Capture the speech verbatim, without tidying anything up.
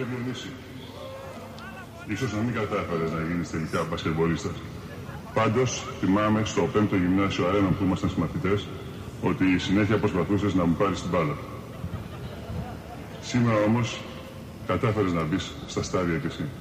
Και Διονύση, ίσως να μην κατάφερες να γίνεις τελικά μπασκετμπολίστας. Πάντως, θυμάμαι στο πέμπτο γυμνάσιο αρένα που ήμασταν συμμαθητές, ότι συνέχεια προσπαθούσες να μου πάρεις την μπάλα. Σήμερα όμως, κατάφερες να μπεις στα στάδια κι εσύ.